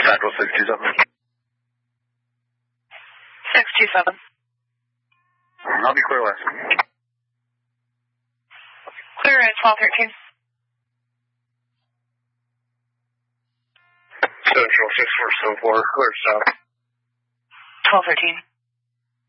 Central 627. 627. I'll be clear west. Clear at 1213. Central 6474, clear south. 1213.